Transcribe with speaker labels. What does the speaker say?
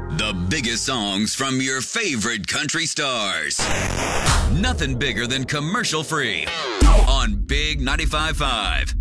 Speaker 1: The biggest songs from your favorite country stars. Nothing bigger than commercial free on Big 95.5.